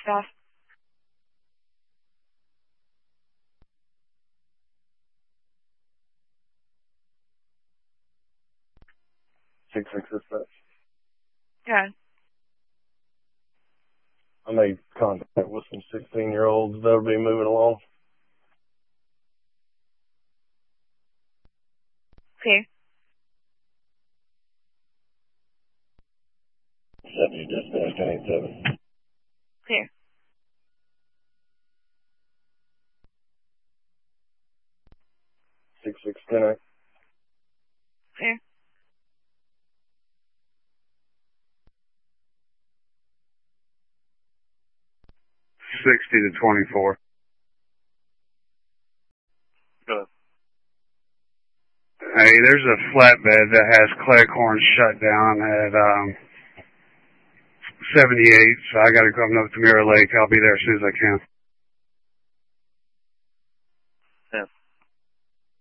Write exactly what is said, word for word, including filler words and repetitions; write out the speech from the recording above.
off. Six six dispatch. Good. I made contact with some sixteen-year-olds that'll be moving along. Okay. seventy dispatch, ten eighty-seven. Clear. six six ten eight. Clear. sixty to twenty-four. Good. Hey, there's a flatbed that has Cleghorn shut down at um, seventy-eight, so I got to come up to Mirror Lake. I'll be there as soon as I can.